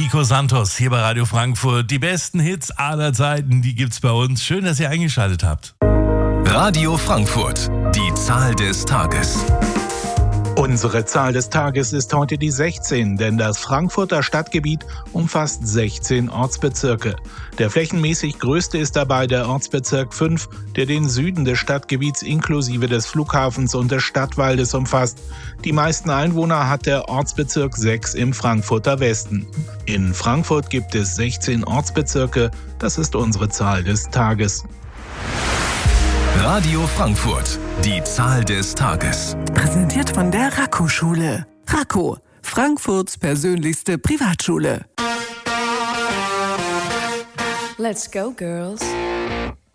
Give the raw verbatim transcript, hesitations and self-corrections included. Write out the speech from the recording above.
Nico Santos hier bei Radio Frankfurt. Die besten Hits aller Zeiten, die gibt's bei uns. Schön, dass ihr eingeschaltet habt. Radio Frankfurt, die Zahl des Tages. Unsere Zahl des Tages ist heute die sechzehn, denn das Frankfurter Stadtgebiet umfasst sechzehn Ortsbezirke. Der flächenmäßig größte ist dabei der Ortsbezirk fünf, der den Süden des Stadtgebiets inklusive des Flughafens und des Stadtwaldes umfasst. Die meisten Einwohner hat der Ortsbezirk sechs im Frankfurter Westen. In Frankfurt gibt es sechzehn Ortsbezirke, das ist unsere Zahl des Tages. Radio Frankfurt, die Zahl des Tages. Präsentiert von der Racco-Schule. Racco, Frankfurts persönlichste Privatschule. Let's go, girls.